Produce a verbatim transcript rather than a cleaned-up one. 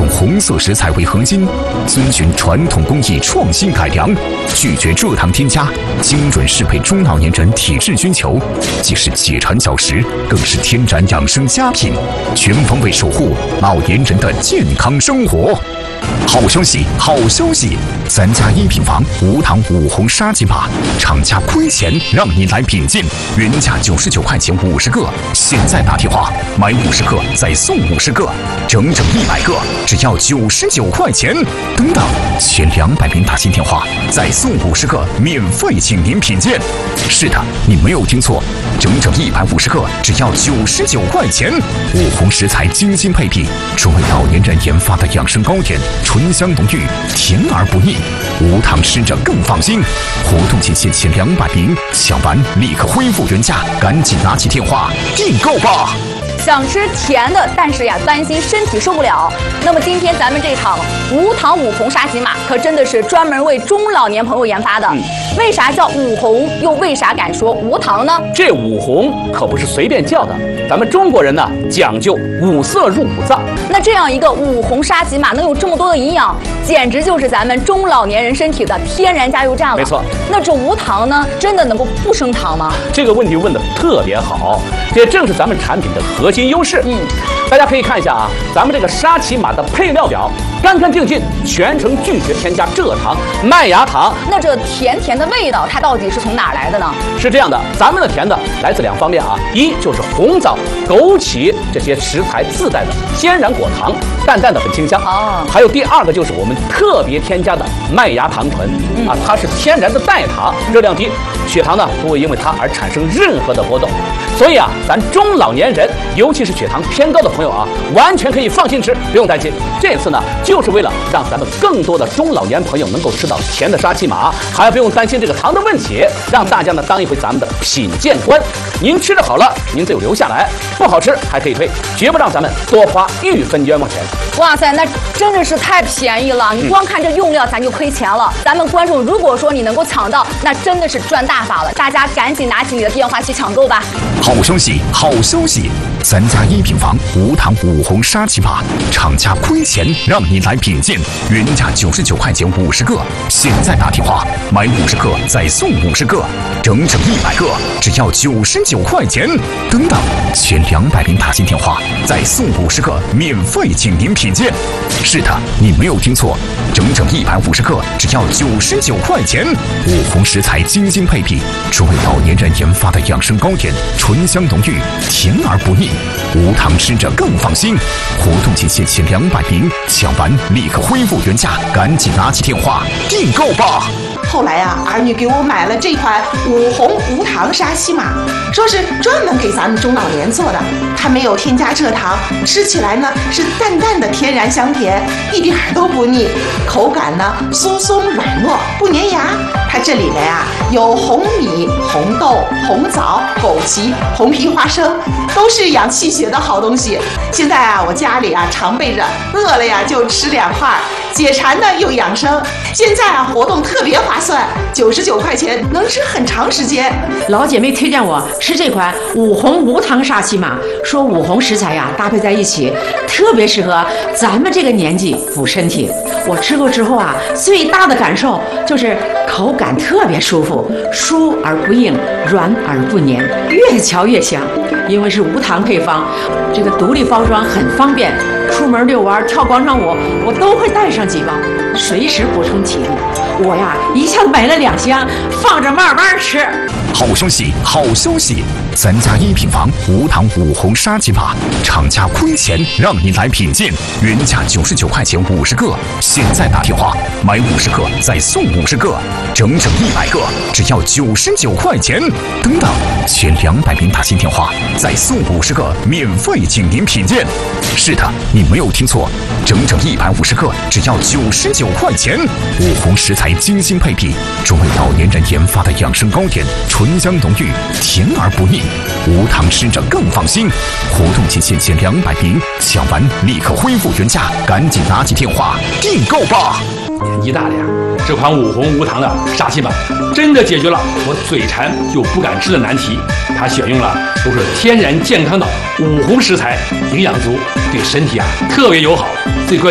重红色食材为核心，遵循传统工艺创新改良，拒绝蔗糖添加，精准适配中老年人体质需求，既是解馋小食，更是天然养生佳品，全方位守护老年人的健康生活。好消息，好消息！咱家一品房无糖五红沙琪玛，厂家亏钱让你来品鉴，原价九十九块钱五十个，现在打电话买五十个再送五十个，整整一百个，只要九十九块钱。等等，前两百名打进电话再送五十个，免费请您品鉴。是的，你没有听错，整整一百五十个，只要九十九块钱。五红食材精心配比，专为老年人研发的养生糕点。醇香浓郁，甜而不腻，无糖吃着更放心。活动期限前两百名，抢完立刻恢复原价，赶紧拿起电话订购吧！ 想吃甜的，但是呀担心身体受不了。那么今天咱们这场无糖五红沙琪玛可真的是专门为中老年朋友研发的。嗯、为啥叫五红，又为啥敢说无糖呢？ 这五红可不是随便叫的，咱们中国人呢讲究五色入五脏。 那这样一个五红沙琪玛能有这么多的营养，简直就是咱们中老年人身体的天然加油站了。 没错。 那这无糖呢，真的能够不升糖吗？ 这个问题问得特别好，这正是咱们产品的核心优势。嗯，大家可以看一下啊，咱们这个沙琪玛的配料表，干干净净，全程拒绝添加蔗糖、麦芽糖。 那这甜甜的味道，它到底是从哪儿来的呢？ 是这样的，咱们的甜的来自两方面啊，一就是红枣、枸杞这些食材自带的天然果糖，淡淡的很清香啊。还有第二个就是我们特别添加的麦芽糖醇、嗯、啊，它是天然的代糖，热量低，血糖呢不会因为它而产生任何的波动。所以啊，咱中老年人，尤其是血糖偏高的朋友啊，完全可以放心吃，不用担心。这次呢，就是为了让咱们更多的中老年朋友能够吃到甜的沙琪玛，还不用担心这个糖的问题，让大家呢当一回咱们的品鉴官。您吃的好了，您就留下来；不好吃还可以退，绝不让咱们多花一分冤枉钱。 哇塞，那真的是太便宜了！你光看这用料，咱就亏钱了。咱们观众如果说你能够抢到，那真的是赚大发了。大家赶紧拿起你的电话去抢购吧！ 好消息，好消息！咱家一品房无糖五红沙琪玛，厂家亏钱让你来品鉴，原价九十九块钱五十个，现在打电话买五十个再送五十个，整整一百个，只要九十九块钱。等等，前两百名打进电话再送五十个，免费请您品鉴。是的，你没有听错，整整一百五十个，只要九十九块钱。五红食材精心配比，专为老年人研发的养生糕点，醇香浓郁，甜而不腻，无糖吃着更放心。活动期限前两百名，抢完立刻恢复原价，赶紧拿起电话订购吧！ 后来啊，儿女给我买了这款五红无糖沙琪玛，说是专门给咱们中老年做的，它没有添加蔗糖，吃起来呢是淡淡的天然香甜，一点都不腻，口感呢酥松软糯，不粘牙。它这里面啊有红米、红豆、红枣、枸杞、红皮花生，都是养气血的好东西。现在啊，我家里啊常备着，饿了呀就吃两块，解馋呢又养生。现在啊活动特别划算，九十九块钱能吃很长时间。 老姐妹推荐我吃这款五红无糖沙琪玛，说五红食材呀搭配在一起，特别适合咱们这个年纪补身体。我吃过之后啊，最大的感受就是口感特别舒服，酥而不硬，软而不黏，越嚼越香。因为是无糖配方，这个独立包装很方便，出门遛弯、跳广场舞，我都会带上几包，随时补充体力。我呀，一下子买了两箱，放着慢慢吃。 好消息，好消息！咱家一品房无糖五红沙琪玛，厂家亏钱让你来品鉴，原价九十九块钱五十个，现在打电话买五十个再送五十个，整整一百个，只要九十九块钱。等等，前两百名打进电话再送五十个，免费请您品鉴。是的，你没有听错，整整一百五十个，只要九十九块钱。五红食材精心配比，专为老年人研发的养生糕点，醇香浓郁，甜而不腻，无糖吃着更放心。活动期限前两百名，抢完立刻恢复原价，赶紧拿起电话订购吧！ 年纪大了呀，这款五红无糖的沙琪玛真的解决了我嘴馋又不敢吃的难题。它选用了都是天然健康的五红食材，营养足，对身体啊特别友好。最关